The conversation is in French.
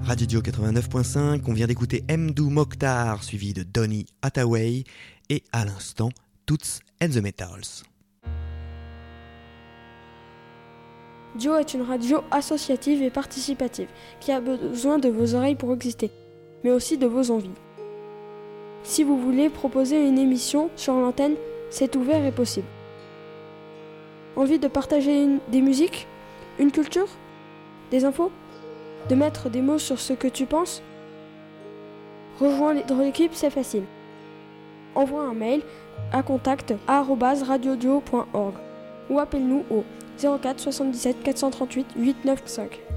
Radio Dio 89.5, on vient d'écouter Mdou Mokhtar, suivi de Donny Hathaway, et à l'instant, Toots and the Metals. Dio est une radio associative et participative qui a besoin de vos oreilles pour exister, mais aussi de vos envies. Si vous voulez proposer une émission sur l'antenne, c'est ouvert et possible. Envie de partager des musiques, une culture, des infos, de mettre des mots sur ce que tu penses? Rejoins l'équipe, c'est facile. Envoie un mail à contact@radiodio.org ou appelle-nous au 04 77 438 895.